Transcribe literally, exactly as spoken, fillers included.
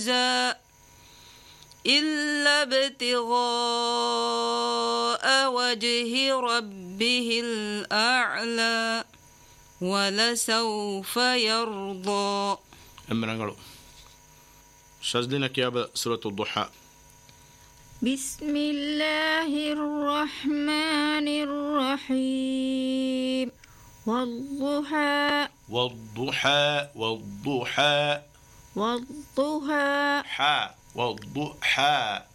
جزاء إلا ابتغاء وجه ربه الأعلى ولسوف يرضى. أمرنغلو شازدنا كيابا سورة الضحى. بسم الله الرحمن الرحيم والضحى والضحى والضحى والضحى حا والضحى